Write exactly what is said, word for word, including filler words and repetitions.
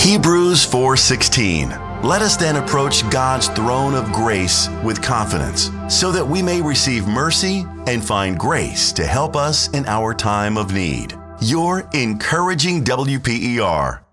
Hebrews four sixteen. Let us then approach God's throne of grace with confidence, so that we may receive mercy and find grace to help us in our time of need. Your encouraging W P E R.